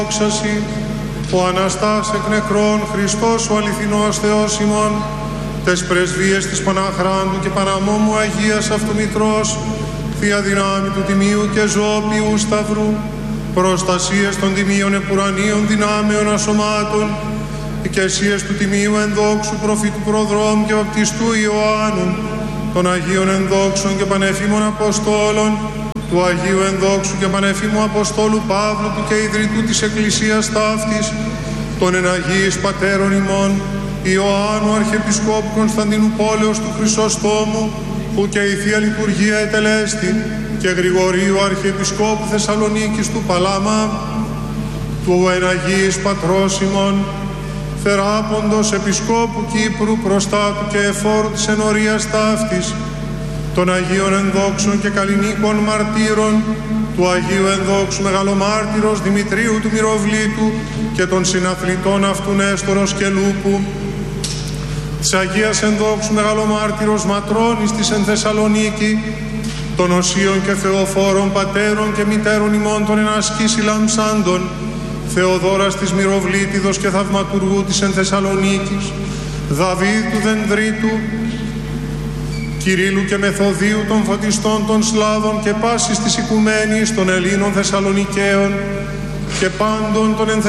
δόξαση, ο Αναστάς εκ νεκρών Χριστός ο αληθινός Θεός ημών, τες πρεσβείες της Παναχράντου και Παναμόμου Αγίας Αυτού Μητρός, Θεία Δυνάμει του Τιμίου και Ζώπιου Σταυρού, προστασίες των Τιμίων Επουρανίων δυνάμεων ασωμάτων, οικεσίες του Τιμίου ενδόξου προφήτου Προδρόμου και βαπτιστού Ιωάννου, των Αγίων ενδόξων και πανεφήμων Αποστόλων, του Αγίου ενδόξου και πανεφήμου Αποστόλου Παύλου του και ιδρυτού της Εκκλησίας ταύτης, των εναγίης πατέρων ημών, Ιωάννου Αρχιεπισκόπου Κωνσταντίνου Πόλεως του Χρυσοστόμου, που και η Θεία Λειτουργία ετελέστη, και Γρηγορίου Αρχιεπισκόπου Θεσσαλονίκης του Παλάμα, του εναγίης πατρός ημών, Θεράποντος Επισκόπου Κύπρου, προστάτου και εφόρου της ενορίας ταύτης, των Αγίων ενδόξων και καλλινίκων μαρτύρων, του Αγίου ενδόξου Μεγαλομάρτυρος Δημητρίου του Μυροβλήτου και των συναθλητών αυτού Νέστορος και Λούπου, της Αγίας ενδόξου Μεγαλομάρτυρος Ματρώνης της εν Θεσσαλονίκη, των Οσίων και Θεοφόρων πατέρων και μητέρων ημών των ενασκής Λαμψάντων, Θεοδόρας της Μυροβλήτιδος και Θαυματουργού της εν Θεσσαλονίκης, Δαβίδ του Δενδρίτου, Κυρίλου και Μεθοδίου των φωτιστών των Σλάβων και πάσης της οικουμένης των Ελλήνων Θεσσαλονικαίων και πάντων των εν